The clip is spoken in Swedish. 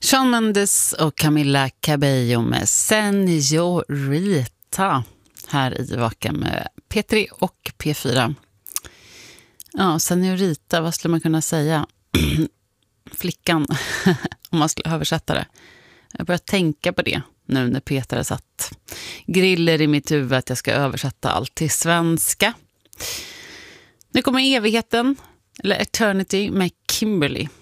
Shawn Mendes och Camila Cabello med Senorita här i Vaken med P3 och P4. Ja, Senorita, vad skulle man kunna säga? Flickan, om man skulle översätta det. Jag börjar tänka på det nu när Peter har satt griller i mitt huvud att jag ska översätta allt till svenska. Nu kommer evigheten, eller Eternity med Kimberly.